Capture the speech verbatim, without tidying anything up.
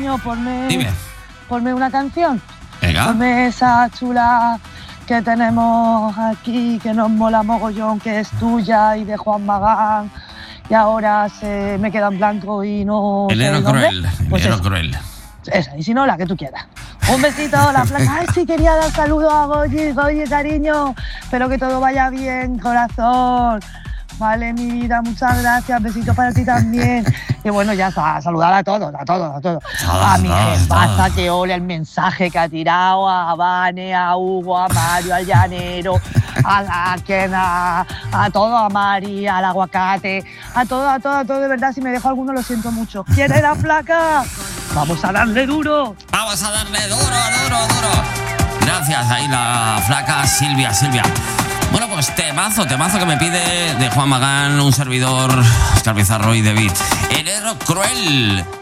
cariño, ponme, Dime. ponme una canción. Venga. Ponme esa chula que tenemos aquí, que nos mola mogollón, que es tuya y de Juan Magán. Y ahora se me queda en blanco y no El sé héroe el nombre. cruel. El Pues héroe esa, cruel. esa, y si no, la que tú quieras. Un besito, la flaca. Ay, sí, quería dar saludos a Goyi, Goyi, cariño. Espero que todo vaya bien, corazón. Vale, mi vida, muchas gracias. Besitos para ti también. Y bueno, ya está, saludar a todos, a todos, a todos. A mi jefaza que ole el mensaje que ha tirado, a Vane, a Hugo, a Mario, al llanero, a, a Ken, a, a todo, a Mari, al aguacate, a todo, a todo, a todo, de verdad, si me dejo alguno lo siento mucho. ¿Quién es la flaca? Vamos a darle duro. Vamos a darle duro, duro, duro. Gracias, ahí la flaca Silvia, Silvia. Bueno, pues temazo, temazo que me pide de Juan Magán, un servidor, Óscar Pizarro y David. El héroe cruel.